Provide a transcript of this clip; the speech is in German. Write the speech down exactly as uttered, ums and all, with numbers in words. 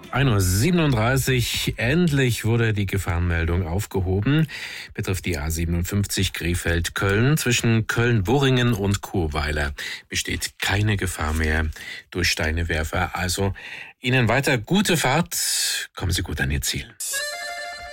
ein Uhr siebenunddreißig, endlich wurde die Gefahrenmeldung aufgehoben. Betrifft die A siebenundfünfzig Krefeld-Köln. Zwischen Köln-Worringen und Churweiler besteht keine Gefahr mehr durch Steinewerfer. Also Ihnen weiter gute Fahrt. Kommen Sie gut an Ihr Ziel.